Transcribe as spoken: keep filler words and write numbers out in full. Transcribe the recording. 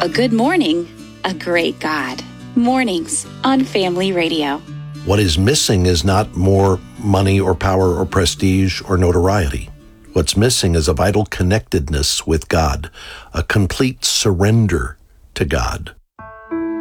A good morning, a great God. Mornings on Family Radio. What is missing is not more money or power or prestige or notoriety. What's missing is a vital connectedness with God, a complete surrender to God.